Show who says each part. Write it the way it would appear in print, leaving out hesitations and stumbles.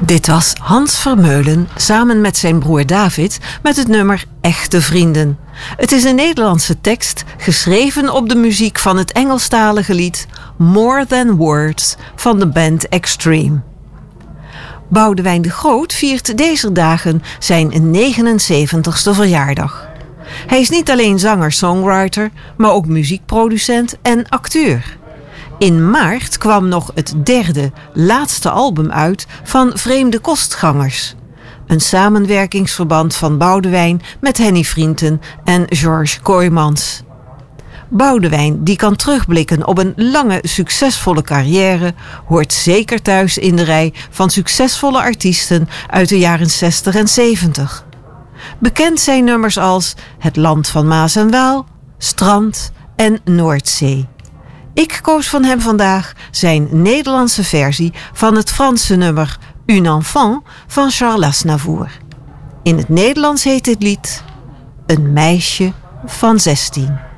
Speaker 1: Dit was Hans Vermeulen samen met zijn broer David met het nummer Echte Vrienden. Het is een Nederlandse tekst geschreven op de muziek van het Engelstalige lied More Than Words van de band Extreme. Boudewijn de Groot viert deze dagen zijn 79ste verjaardag. Hij is niet alleen zanger-songwriter, maar ook muziekproducent en acteur. In maart kwam nog het derde, laatste album uit van Vreemde Kostgangers. Een samenwerkingsverband van Boudewijn met Henny Vrienden en George Kooijmans. Boudewijn, die kan terugblikken op een lange, succesvolle carrière, hoort zeker thuis in de rij van succesvolle artiesten uit de jaren 60 en 70. Bekend zijn nummers als Het Land van Maas en Waal, Strand en Noordzee. Ik koos van hem vandaag zijn Nederlandse versie van het Franse nummer Un enfant van Charles Aznavour. In het Nederlands heet dit lied Een meisje van 16.